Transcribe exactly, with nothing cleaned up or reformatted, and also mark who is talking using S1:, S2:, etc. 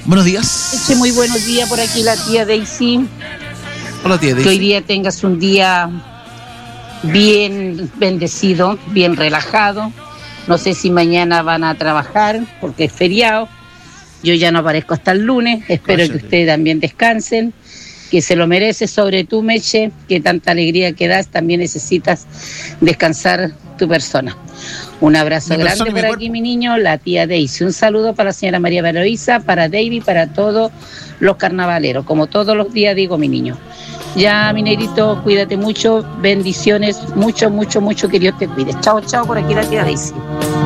S1: Buenos días.
S2: Sí, muy buenos días por aquí la tía Daisy.
S1: Hola tía Daisy.
S2: Que hoy día tengas un día bien bendecido, bien relajado. No sé si mañana van a trabajar porque es feriado. Yo ya no aparezco hasta el lunes. Espero Cállate. que ustedes también descansen, que se lo merece, sobre tú, Meche, que tanta alegría que das, también necesitas descansar tu persona. Un abrazo mi grande por aquí, mi niño, la tía Daisy. Un saludo para la señora María Valoisa, para David, para todos los carnavaleros. Como todos los días digo, mi niño. Ya, mi negrito, cuídate mucho, bendiciones, mucho, mucho, mucho, que Dios te cuide. Chao, chao, por aquí la tía Daisy.